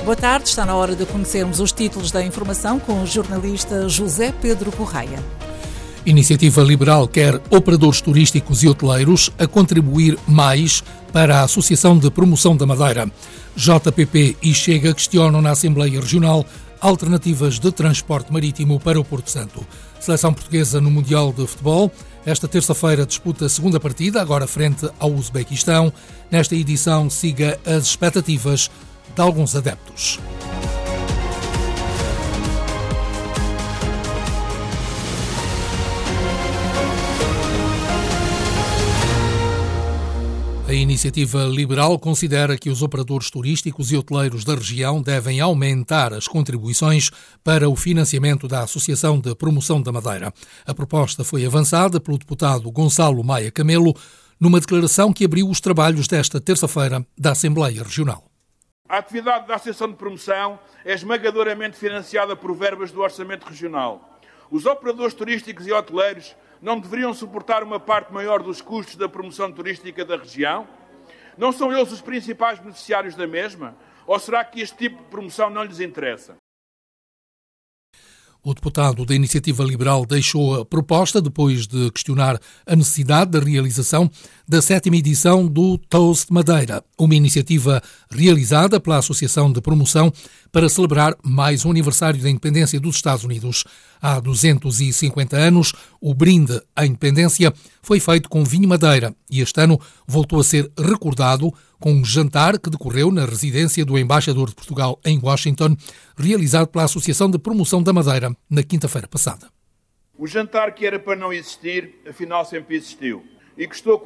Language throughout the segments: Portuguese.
Boa tarde, está na hora de conhecermos os títulos da informação com o jornalista José Pedro Correia. Iniciativa Liberal quer operadores turísticos e hoteleiros a contribuir mais para a Associação de Promoção da Madeira. JPP e Chega questionam na Assembleia Regional alternativas de transporte marítimo para o Porto Santo. Seleção portuguesa no Mundial de Futebol. Esta terça-feira disputa a segunda partida, agora frente ao Uzbequistão. Nesta edição, siga as expectativas de alguns adeptos. A Iniciativa Liberal considera que os operadores turísticos e hoteleiros da região devem aumentar as contribuições para o financiamento da Associação de Promoção da Madeira. A proposta foi avançada pelo deputado Gonçalo Maia Camelo numa declaração que abriu os trabalhos desta terça-feira da Assembleia Regional. A atividade da Associação de Promoção é esmagadoramente financiada por verbas do Orçamento Regional. Os operadores turísticos e hoteleiros não deveriam suportar uma parte maior dos custos da promoção turística da região? Não são eles os principais beneficiários da mesma? Ou será que este tipo de promoção não lhes interessa? O deputado da Iniciativa Liberal deixou a proposta depois de questionar a necessidade da realização da 7ª edição do Toast Madeira, uma iniciativa realizada pela Associação de Promoção para celebrar mais um aniversário da independência dos Estados Unidos. Há 250 anos, o brinde à independência foi feito com vinho Madeira e este ano voltou a ser recordado com um jantar que decorreu na residência do embaixador de Portugal em Washington, realizado pela Associação de Promoção da Madeira na quinta-feira passada. O jantar que era para não existir, afinal sempre existiu. E custou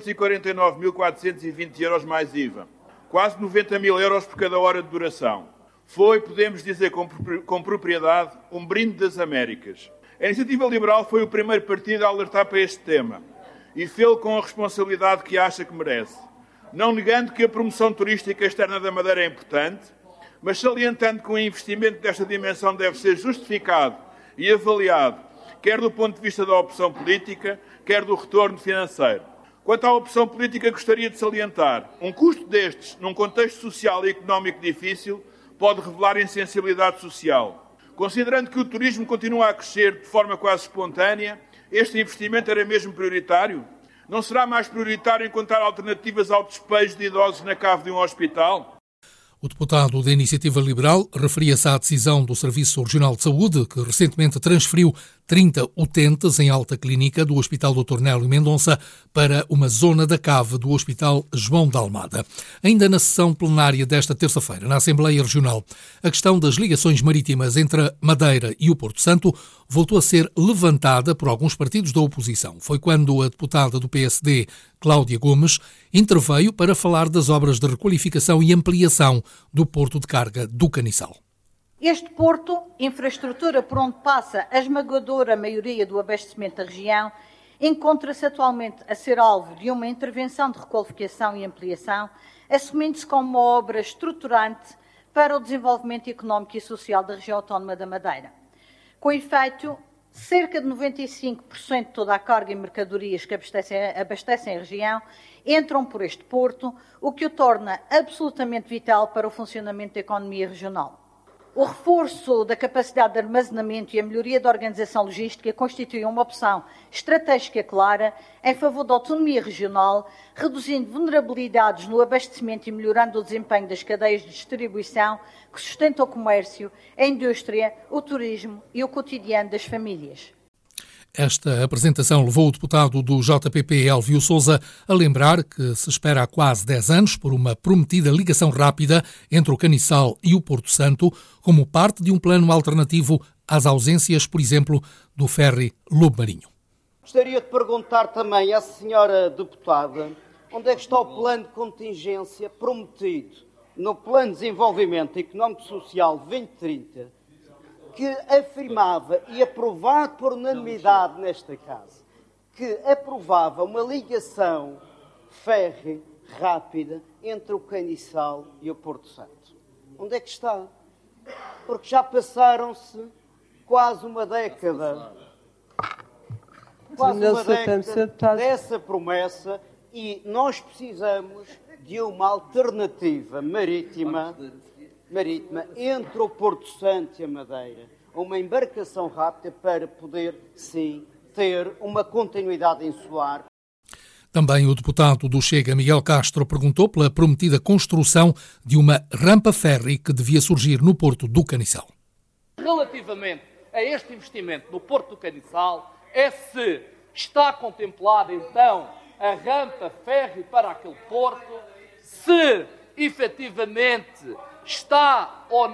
449.420 euros mais IVA. Quase 90.000 euros por cada hora de duração. Foi, podemos dizer com propriedade, um brinde das Américas. A Iniciativa Liberal foi o primeiro partido a alertar para este tema e fê-lo com a responsabilidade que acha que merece. Não negando que a promoção turística externa da Madeira é importante, mas salientando que o investimento desta dimensão deve ser justificado e avaliado, quer do ponto de vista da opção política, quer do retorno financeiro. Quanto à opção política, gostaria de salientar, um custo destes, num contexto social e económico difícil, pode revelar insensibilidade social. Considerando que o turismo continua a crescer de forma quase espontânea, este investimento era mesmo prioritário? Não será mais prioritário encontrar alternativas ao despejo de idosos na cave de um hospital? O deputado da Iniciativa Liberal referia-se à decisão do Serviço Regional de Saúde, que recentemente transferiu 30 utentes em alta clínica do Hospital Dr. Nélio Mendonça para uma zona da cave do Hospital João de Almada. Ainda na sessão plenária desta terça-feira, na Assembleia Regional, a questão das ligações marítimas entre a Madeira e o Porto Santo voltou a ser levantada por alguns partidos da oposição. Foi quando a deputada do PSD, Cláudia Gomes, interveio para falar das obras de requalificação e ampliação do porto de carga do Caniçal. Este porto, infraestrutura por onde passa a esmagadora maioria do abastecimento da região, encontra-se atualmente a ser alvo de uma intervenção de requalificação e ampliação, assumindo-se como uma obra estruturante para o desenvolvimento económico e social da região autónoma da Madeira. Com efeito, cerca de 95% de toda a carga e mercadorias que abastecem a região entram por este porto, o que o torna absolutamente vital para o funcionamento da economia regional. O reforço da capacidade de armazenamento e a melhoria da organização logística constituem uma opção estratégica clara em favor da autonomia regional, reduzindo vulnerabilidades no abastecimento e melhorando o desempenho das cadeias de distribuição que sustentam o comércio, a indústria, o turismo e o cotidiano das famílias. Esta apresentação levou o deputado do JPP, Elvio Sousa, a lembrar que se espera há quase 10 anos por uma prometida ligação rápida entre o Caniçal e o Porto Santo, como parte de um plano alternativo às ausências, por exemplo, do ferry Lobo Marinho. Gostaria de perguntar também à senhora deputada onde é que está o plano de contingência prometido no Plano de Desenvolvimento Económico e Social 2030, que afirmava e aprovado por unanimidade nesta casa, que aprovava uma ligação férrea rápida entre o Caniçal e o Porto Santo. Onde é que está? Porque já passaram-se quase uma década dessa promessa e nós precisamos de uma alternativa marítima marítima entre o Porto Santo e a Madeira, uma embarcação rápida para poder, sim, ter uma continuidade insular. Também o deputado do Chega, Miguel Castro, perguntou pela prometida construção de uma rampa férri que devia surgir no Porto do Caniçal. Relativamente a este investimento no Porto do Caniçal, é se está contemplada então a rampa férri para aquele porto, se efetivamente está ou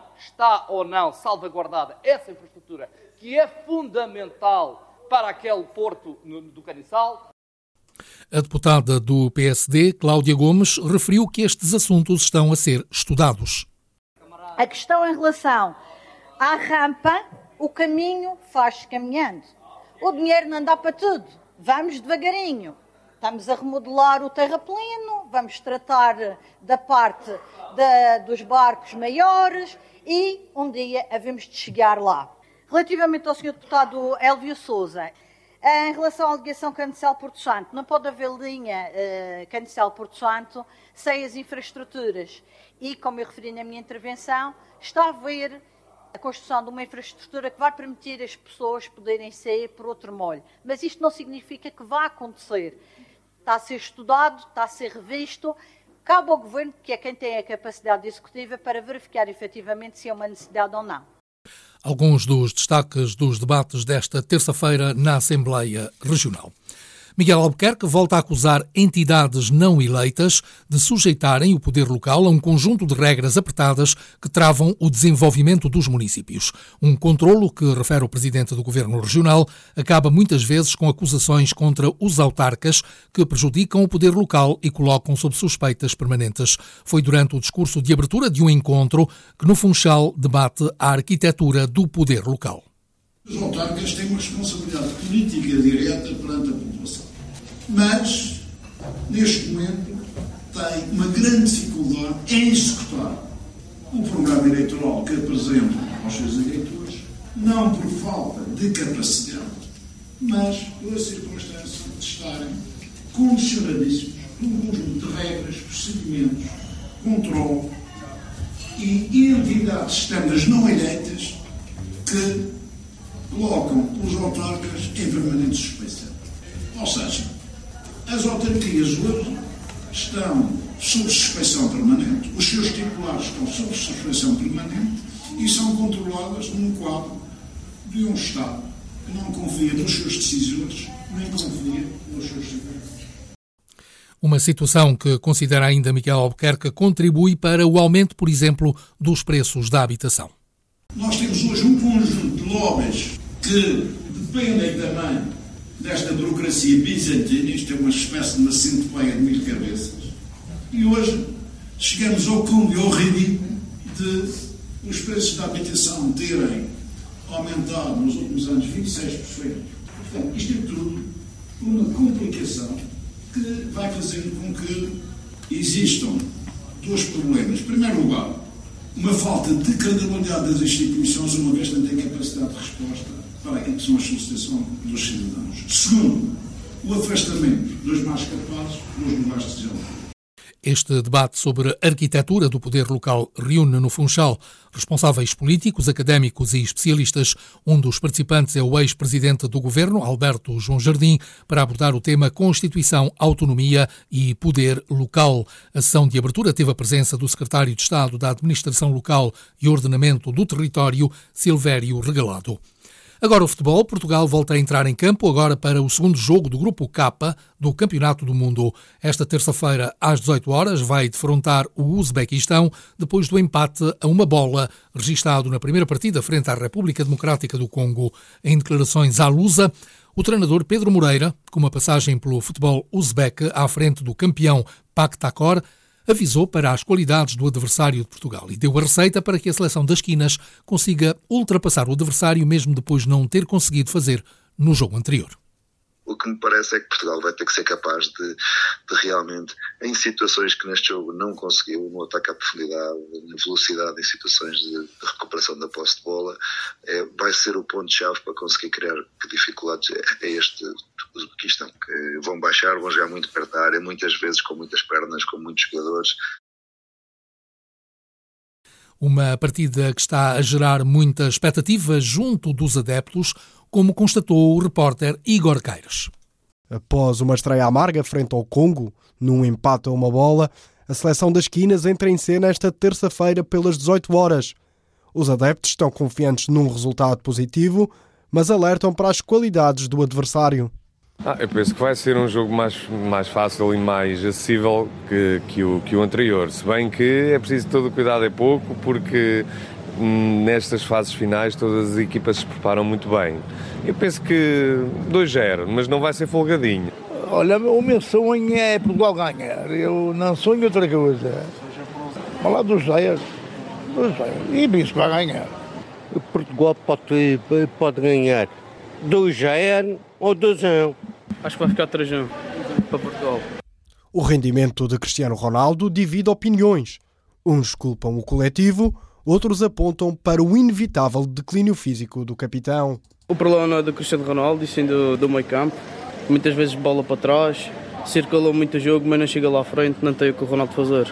não salvaguardada essa infraestrutura que é fundamental para aquele porto do Caniçal. A deputada do PSD, Cláudia Gomes, referiu que estes assuntos estão a ser estudados. A questão em relação à rampa, o caminho faz-se caminhando. O dinheiro não dá para tudo. Vamos devagarinho. Estamos a remodelar o terrapleno, vamos tratar da parte dos barcos maiores e um dia havemos de chegar lá. Relativamente ao Sr. Deputado Elvio Sousa, em relação à ligação Caniçal-Porto Santo, não pode haver linha Caniçal-Porto Santo sem as infraestruturas. E, como eu referi na minha intervenção, está a haver a construção de uma infraestrutura que vai permitir as pessoas poderem sair por outro molho. Mas isto não significa que vá acontecer. Está a ser estudado, está a ser revisto. Cabe ao Governo, que é quem tem a capacidade executiva, para verificar efetivamente se é uma necessidade ou não. Alguns dos destaques dos debates desta terça-feira na Assembleia Regional. Miguel Albuquerque volta a acusar entidades não eleitas de sujeitarem o poder local a um conjunto de regras apertadas que travam o desenvolvimento dos municípios. Um controlo que, refere o presidente do Governo Regional, acaba muitas vezes com acusações contra os autarcas que prejudicam o poder local e colocam sob suspeitas permanentes. Foi durante o discurso de abertura de um encontro que no Funchal debate a arquitetura do poder local. Os autarcas têm uma responsabilidade política direta perante a população. Mas, neste momento, têm uma grande dificuldade em executar o programa eleitoral que apresentam aos seus eleitores, não por falta de capacidade, mas pela circunstância de estarem condicionadíssimos por um conjunto de regras, procedimentos, controle e entidades externas não eleitas que colocam os autarcas em permanente suspeição. Ou seja, as autarquias hoje estão sob suspeição permanente, os seus titulares estão sob suspeição permanente e são controladas num quadro de um Estado que não confia nos seus decisores, nem confia nos seus cidadãos. Uma situação que, considera ainda Miguel Albuquerque, contribui para o aumento, por exemplo, dos preços da habitação. Nós temos hoje um conjunto de lobbies que dependem também desta burocracia bizantina, isto é uma espécie de uma centopeia de 1000 cabeças, e hoje chegamos ao cúmulo e ao ridículo de os preços da habitação terem aumentado nos últimos anos 26%. Portanto, isto é tudo uma complicação que vai fazendo com que existam dois problemas. Em primeiro lugar, uma falta de credibilidade das instituições, uma vez que não têm capacidade de resposta para aquilo que são as solicitações dos cidadãos. Segundo, o afastamento dos mais capazes dos lugares de decisão. Este debate sobre a arquitetura do poder local reúne no Funchal responsáveis políticos, académicos e especialistas. Um dos participantes é o ex-presidente do Governo, Alberto João Jardim, para abordar o tema Constituição, Autonomia e Poder Local. A sessão de abertura teve a presença do secretário de Estado da Administração Local e Ordenamento do Território, Silvério Regalado. Agora o futebol. Portugal volta a entrar em campo agora para o segundo jogo do Grupo K do Campeonato do Mundo. Esta terça-feira, às 18 horas, vai defrontar o Uzbequistão depois do empate a uma bola registado na primeira partida frente à República Democrática do Congo. Em declarações à Lusa, o treinador Pedro Moreira, com uma passagem pelo futebol uzbeque à frente do campeão Pakhtakor, avisou para as qualidades do adversário de Portugal e deu a receita para que a seleção das quinas consiga ultrapassar o adversário mesmo depois de não ter conseguido fazer no jogo anterior. O que me parece é que Portugal vai ter que ser capaz de realmente, em situações que neste jogo não conseguiu, no ataque à profundidade, na velocidade, em situações de recuperação da posse de bola, vai ser o ponto-chave para conseguir criar dificuldades a este Uzbequistão, que vão baixar, vão jogar muito perto da área, muitas vezes com muitas pernas, com muitos jogadores. Uma partida que está a gerar muita expectativa junto dos adeptos, como constatou o repórter Igor Queiroz. Após uma estreia amarga frente ao Congo, num empate a uma bola, a seleção das Quinas entra em cena esta terça-feira pelas 18 horas. Os adeptos estão confiantes num resultado positivo, mas alertam para as qualidades do adversário. Eu penso que vai ser um jogo mais fácil e mais acessível que o anterior. Se bem que é preciso todo o cuidado, é pouco, porque nestas fases finais todas as equipas se preparam muito bem. Eu penso que 2-0, mas não vai ser folgadinho. Olha, o meu sonho é Portugal ganhar. Eu não sonho outra coisa. Vamos lá 2-0. E penso que vai ganhar. O Portugal pode ganhar 2-0 ou 2-1. Acho que vai ficar 3-1 para Portugal. O rendimento de Cristiano Ronaldo divide opiniões. Uns culpam o coletivo, outros apontam para o inevitável declínio físico do capitão. O problema não é do Cristiano Ronaldo, e sim do meio campo. Muitas vezes bola para trás, circulou muito o jogo, mas não chega lá à frente, não tem o que o Ronaldo fazer.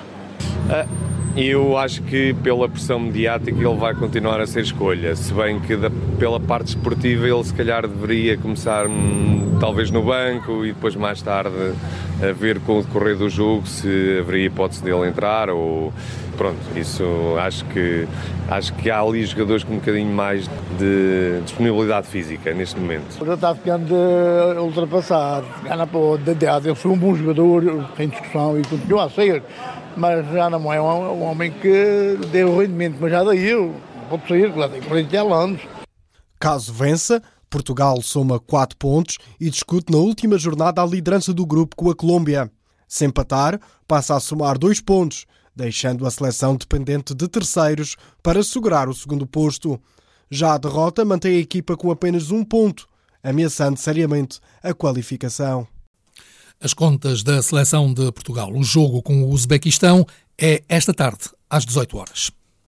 Eu acho que pela pressão mediática ele vai continuar a ser escolha, se bem que pela parte esportiva ele se calhar deveria começar talvez no banco e depois mais tarde a ver com o decorrer do jogo se haveria hipótese dele entrar ou pronto, isso acho que há ali jogadores com um bocadinho mais de disponibilidade física neste momento. Já está ficando ultrapassado, gana para o idade, ele foi um bom jogador, sem discussão e continua a ser. Mas já não é um homem que deu rendimento, mas já daí eu pode sair, já tem 40 anos. Caso vença, Portugal soma 4 pontos e discute na última jornada a liderança do grupo com a Colômbia. Se empatar, passa a somar 2 pontos, deixando a seleção dependente de terceiros para assegurar o segundo posto. Já a derrota mantém a equipa com apenas 1 ponto, ameaçando seriamente a qualificação. As contas da seleção de Portugal. O jogo com o Uzbequistão é esta tarde, às 18 horas.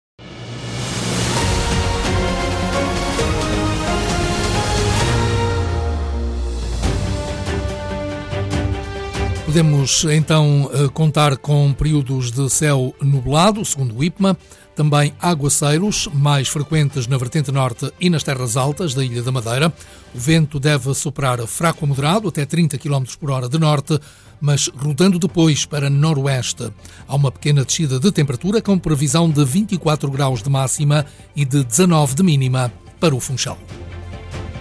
Podemos então contar com períodos de céu nublado, segundo o IPMA, também aguaceiros, mais frequentes na vertente norte e nas terras altas da Ilha da Madeira. O vento deve soprar fraco a moderado, até 30 km por hora de norte, mas rodando depois para noroeste. Há uma pequena descida de temperatura com previsão de 24 graus de máxima e de 19 de mínima para o Funchal.